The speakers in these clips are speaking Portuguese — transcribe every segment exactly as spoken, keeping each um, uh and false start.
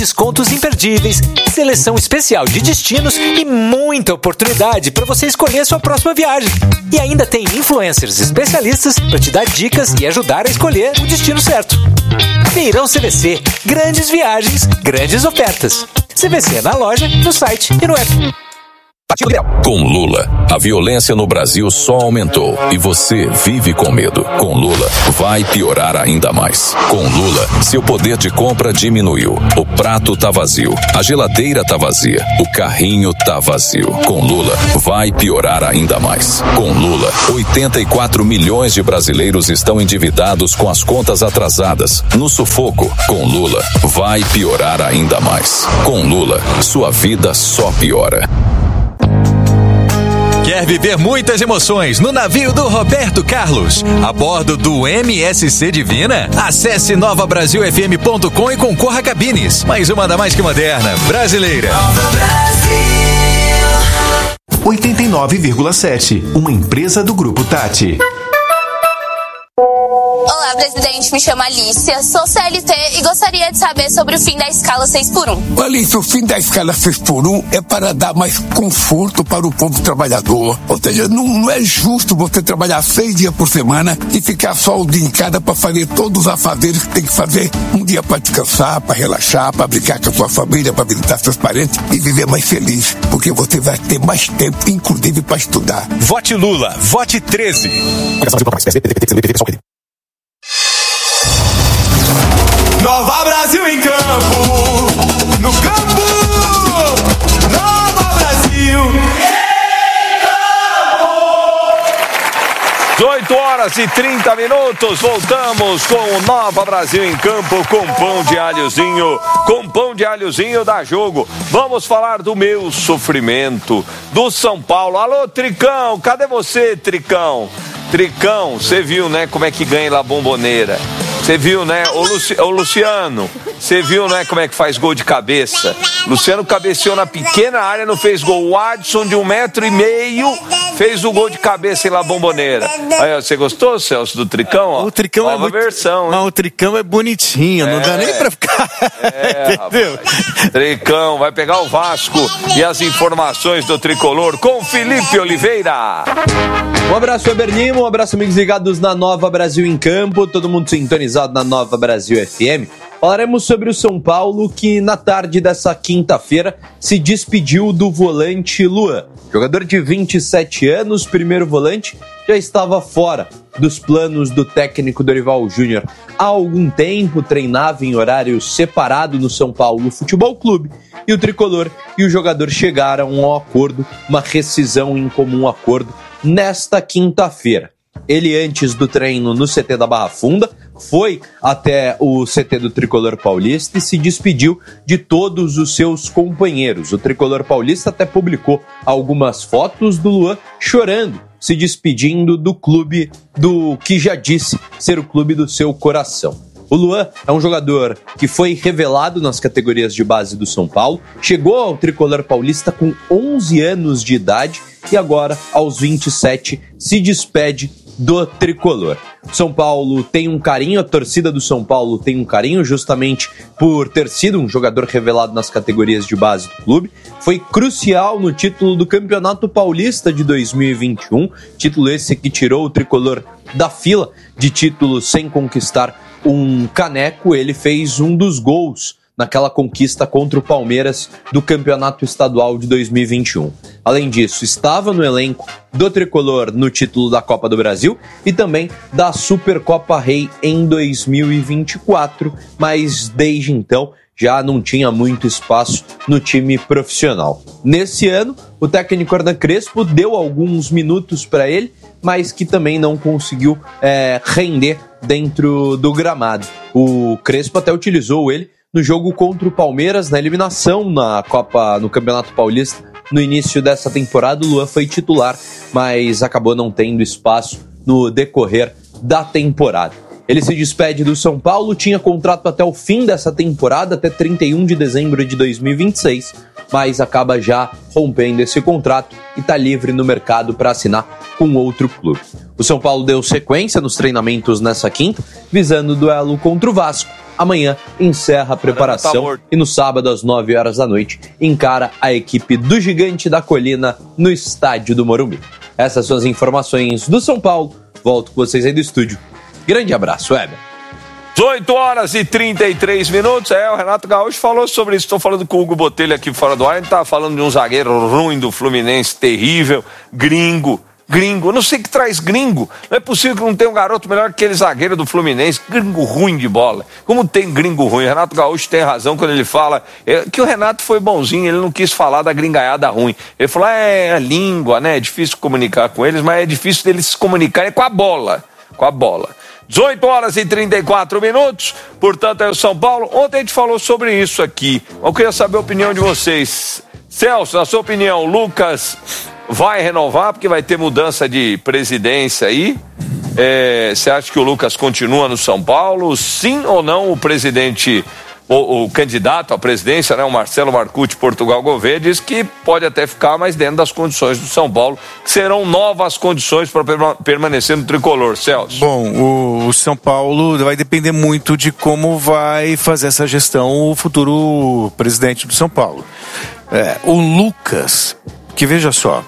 Descontos imperdíveis, seleção especial de destinos e muita oportunidade para você escolher sua próxima viagem. E ainda tem influencers especialistas para te dar dicas e ajudar a escolher o destino certo. Feirão C V C, grandes viagens, grandes ofertas. C V C na loja, no site e no app. Com Lula, a violência no Brasil só aumentou e você vive com medo. Com Lula, vai piorar ainda mais. Com Lula, seu poder de compra diminuiu. O prato tá vazio, a geladeira tá vazia, o carrinho tá vazio. Com Lula, vai piorar ainda mais. Com Lula, oitenta e quatro milhões de brasileiros estão endividados com as contas atrasadas, no sufoco. Com Lula, vai piorar ainda mais. Com Lula, sua vida só piora. Quer viver muitas emoções no navio do Roberto Carlos, a bordo do M S C Divina? Acesse nova brasil f m ponto com e concorra a cabines. Mais uma da mais que moderna, brasileira. oitenta e nove vírgula sete, uma empresa do Grupo Tati. Olá, presidente, me chamo Alicia, sou C L T e gostaria de saber sobre o fim da escala seis por um. Alicia, o fim da escala seis por um é para dar mais conforto para o povo trabalhador. Ou seja, não, não é justo você trabalhar seis dias por semana e ficar só o dia em cada para fazer todos os afazeres que tem que fazer. Um dia para descansar, para relaxar, para brincar com a sua família, para visitar seus parentes e viver mais feliz, porque você vai ter mais tempo, inclusive para estudar. Vote Lula, vote treze. Nova Brasil em campo, no campo, Nova Brasil em campo. dezoito horas e trinta minutos, voltamos com o Nova Brasil em campo, com pão de alhozinho, com pão de alhozinho dá jogo. Vamos falar do meu sofrimento, do São Paulo. Alô, Tricão, cadê você, Tricão? Tricão, você viu, né, como é que ganha lá a Bomboneira? Você viu, né? Ô, Luci... Ô Luciano, você viu, né, como é que faz gol de cabeça? Luciano cabeceou na pequena área, não fez gol. O Adson, de um metro e meio, fez o gol de cabeça em La Bombonera. Aí, ó, você gostou, Celso, do Tricão? Ó? O Tricão Nova é muito... versão, hein? Mas o Tricão é bonitinho, é... não dá nem pra ficar... É, entendeu? Rapaz. Tricão, vai pegar o Vasco e as informações do Tricolor com Felipe Oliveira. Um abraço, Eberninho, um abraço, amigos ligados na Nova Brasil em Campo, todo mundo sintonizado na Nova Brasil F M. Falaremos sobre o São Paulo, que na tarde dessa quinta-feira se despediu do volante Luan. Jogador de vinte e sete anos, primeiro volante, já estava fora dos planos do técnico Dorival Júnior. Há algum tempo treinava em horário separado no São Paulo Futebol Clube e o Tricolor e o jogador chegaram ao acordo, uma rescisão em comum acordo, nesta quinta-feira. Ele, antes do treino no C T da Barra Funda, foi até o C T do Tricolor Paulista e se despediu de todos os seus companheiros. O Tricolor Paulista até publicou algumas fotos do Luan chorando, se despedindo do clube do que já disse ser o clube do seu coração. O Luan é um jogador que foi revelado nas categorias de base do São Paulo, chegou ao Tricolor Paulista com onze anos de idade e agora, aos vinte e sete, se despede do Tricolor. O São Paulo tem um carinho, a torcida do São Paulo tem um carinho justamente por ter sido um jogador revelado nas categorias de base do clube. Foi crucial no título do Campeonato Paulista de dois mil e vinte e um, título esse que tirou o Tricolor da fila de títulos sem conquistar um caneco. Ele fez um dos gols naquela conquista contra o Palmeiras do Campeonato Estadual de dois mil e vinte e um. Além disso, estava no elenco do Tricolor no título da Copa do Brasil e também da Supercopa Rei em dois mil e vinte e quatro, mas desde então já não tinha muito espaço no time profissional. Nesse ano, o técnico Hernan Crespo deu alguns minutos para ele, mas que também não conseguiu é, render dentro do gramado. O Crespo até utilizou ele no jogo contra o Palmeiras, na eliminação na Copa, no Campeonato Paulista. No início dessa temporada, o Luan foi titular, mas acabou não tendo espaço no decorrer da temporada. Ele se despede do São Paulo, tinha contrato até o fim dessa temporada, até trinta e um de dezembro de dois mil e vinte e seis, mas acaba já rompendo esse contrato e está livre no mercado para assinar com outro clube. O São Paulo deu sequência nos treinamentos nessa quinta, visando o duelo contra o Vasco, Amanhã encerra a preparação e no sábado, às nove horas da noite, encara a equipe do Gigante da Colina no estádio do Morumbi. Essas são as informações do São Paulo. Volto com vocês aí do estúdio. Grande abraço, Weber. dezoito horas e trinta e três minutos. É, o Renato Gaúcho falou sobre isso. Estou falando com o Hugo Botelho aqui fora do ar. Ele estava falando de um zagueiro ruim do Fluminense, terrível, gringo. Gringo, eu não sei o que traz gringo. Não é possível que não tenha um garoto melhor que aquele zagueiro do Fluminense, gringo ruim de bola. Como tem gringo ruim? Renato Gaúcho tem razão quando ele fala é, que o Renato foi bonzinho, ele não quis falar da gringaiada ruim. Ele falou, é a língua, né? É difícil comunicar com eles, mas é difícil deles se comunicarem com a bola. Com a bola. dezoito horas e trinta e quatro minutos, portanto é o São Paulo. Ontem a gente falou sobre isso aqui. Eu queria saber a opinião de vocês. Celso, na sua opinião, Lucas vai renovar porque vai ter mudança de presidência aí? É, você acha que o Lucas continua no São Paulo? Sim ou não? O presidente, o, o candidato à presidência, né, o Marcelo Marcucci Portugal Gouveia, diz que pode até ficar mais dentro das condições do São Paulo, que serão novas condições para permanecer no tricolor, Celso. Bom, o, o São Paulo vai depender muito de como vai fazer essa gestão o futuro presidente do São Paulo. É, o Lucas, que veja só,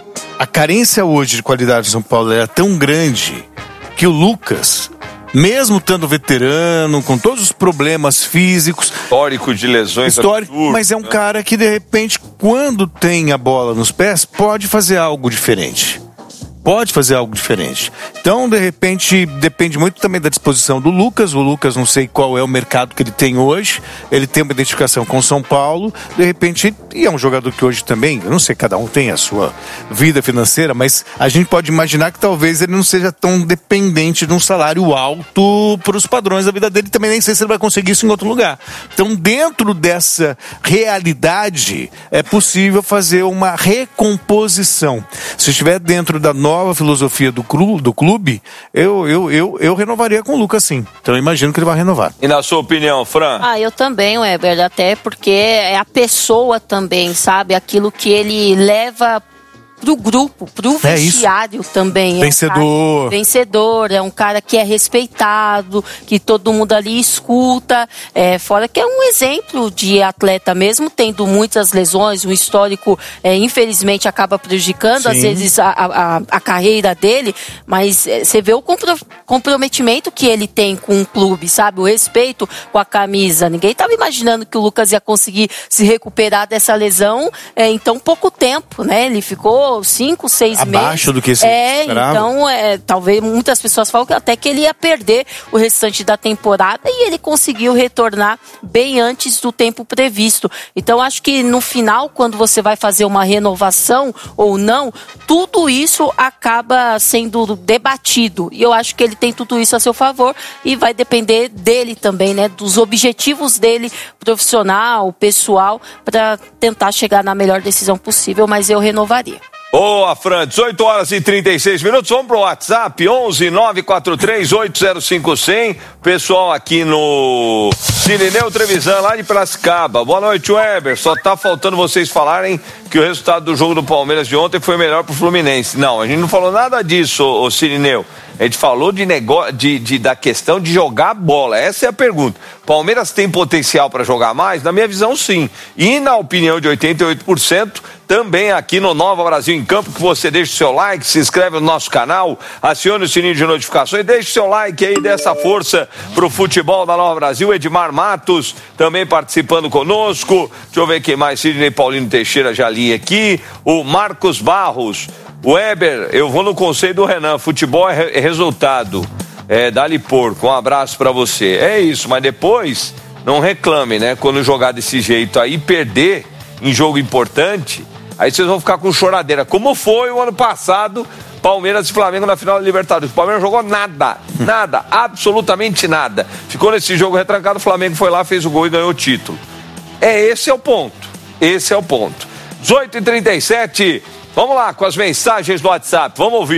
a carência hoje de qualidade do São Paulo era tão grande que o Lucas, mesmo estando veterano, com todos os problemas físicos, histórico de lesões, histórico, absurdo, mas é um né? cara que de repente, quando tem a bola nos pés, pode fazer algo diferente. Pode fazer algo diferente. Então, de repente, depende muito também da disposição do Lucas. O Lucas, não sei qual é o mercado que ele tem hoje. Ele tem uma identificação com o São Paulo. De repente, e é um jogador que hoje também, eu não sei, cada um tem a sua vida financeira, mas a gente pode imaginar que talvez ele não seja tão dependente de um salário alto para os padrões da vida dele. Também nem sei se ele vai conseguir isso em outro lugar. Então, dentro dessa realidade, é possível fazer uma recomposição. Se estiver dentro da nova nova filosofia do clube, do clube eu, eu, eu, eu renovaria com o Lucas, sim. Então eu imagino que ele vai renovar. E na sua opinião, Fran? Ah, eu também, Weber, até porque é a pessoa também, sabe? Aquilo que ele leva pro grupo, pro é vestiário isso. também. Vencedor. É um cara vencedor, é um cara que é respeitado, que todo mundo ali escuta, é, fora que é um exemplo de atleta, mesmo tendo muitas lesões, um histórico, é, infelizmente, acaba prejudicando, Sim. às vezes, a, a, a carreira dele, mas é, você vê o compro, comprometimento que ele tem com o clube, sabe? O respeito com a camisa. Ninguém estava imaginando que o Lucas ia conseguir se recuperar dessa lesão é, em tão pouco tempo, né? Ele ficou cinco, seis meses. Abaixo do que se é, esperava. Então, é, talvez muitas pessoas falam que até que ele ia perder o restante da temporada e ele conseguiu retornar bem antes do tempo previsto. Então, acho que no final, quando você vai fazer uma renovação ou não, tudo isso acaba sendo debatido. E eu acho que ele tem tudo isso a seu favor e vai depender dele também, né? Dos objetivos dele, profissional, pessoal, para tentar chegar na melhor decisão possível, mas eu renovaria. Boa, Fran, dezoito horas e trinta e seis minutos, vamos pro WhatsApp, onze nove quatro três oito zero cinco zero zero. Pessoal aqui no Cirineu Trevisan, lá de Piracicaba. Boa noite, Weber. Só tá faltando vocês falarem que o resultado do jogo do Palmeiras de ontem foi melhor pro Fluminense. Não, a gente não falou nada disso, ô Cirineu. A gente falou de negócio, de, de, da questão de jogar bola. Essa é a pergunta. Palmeiras tem potencial para jogar mais? Na minha visão, sim. E na opinião de oitenta e oito por cento, também aqui no Nova Brasil em Campo, que você deixe o seu like, se inscreve no nosso canal, acione o sininho de notificações, deixe o seu like aí, dê essa força pro futebol da Nova Brasil. Edmar Matos também participando conosco. Deixa eu ver quem mais. Sidney Paulino Teixeira, já li aqui. O Marcos Barros. Weber, eu vou no conselho do Renan, futebol é, é resultado, é, dá-lhe porco, um abraço pra você. É isso, mas depois não reclame, né, quando jogar desse jeito aí, perder em jogo importante, aí vocês vão ficar com choradeira, como foi o ano passado, Palmeiras e Flamengo na final da Libertadores. O Palmeiras não jogou nada, nada, absolutamente nada, ficou nesse jogo retrancado, o Flamengo foi lá, fez o gol e ganhou o título. É, esse é o ponto, esse é o ponto. dezoito e trinta e sete. Vamos lá com as mensagens do WhatsApp, vamos ouvir.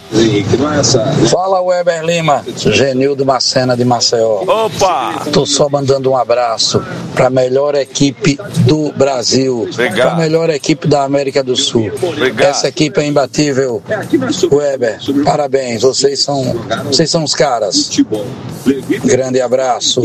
Fala, Weber Lima, Genildo Macena de Maceió. Opa! Tô só mandando um abraço para a melhor equipe do Brasil, para a melhor equipe da América do Sul. Obrigado. Essa equipe é imbatível. Weber, parabéns, vocês são, vocês são os caras. Grande abraço.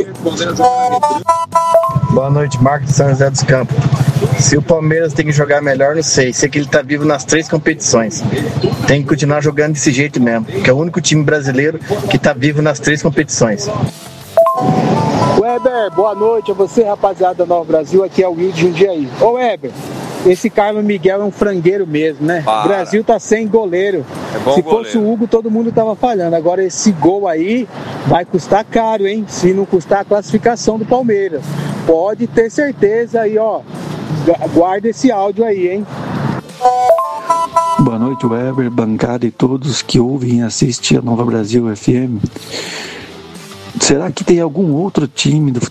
Boa noite, Marcos de São José dos Campos. Se o Palmeiras tem que jogar melhor, não sei. Sei que ele tá vivo nas três competições. Tem que continuar jogando desse jeito mesmo, que é o único time brasileiro que tá vivo nas três competições. Weber, boa noite a você, rapaziada da Nova Brasil. Aqui é o Will de Jundiaí. Ô Weber, esse Carlos Miguel é um frangueiro mesmo, né? Para. O Brasil tá sem goleiro. É bom Se goleiro. fosse o Hugo, todo mundo tava falhando. Agora esse gol aí vai custar caro, hein? Se não custar a classificação do Palmeiras. Pode ter certeza aí, ó. Guarda esse áudio aí, hein? Boa noite, Weber, bancada e todos que ouvem e assistem a Nova Brasil F M. Será que tem algum outro time do